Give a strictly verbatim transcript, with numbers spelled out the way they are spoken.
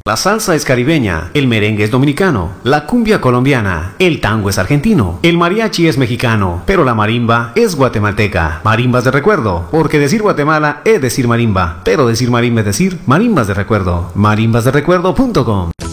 La salsa es caribeña, el merengue es dominicano, la cumbia colombiana, el tango es argentino, el mariachi es mexicano, pero la marimba es guatemalteca. Marimbas de recuerdo, porque decir Guatemala es decir marimba, pero decir marimba es decir marimbas de recuerdo. marimbas de recuerdo punto com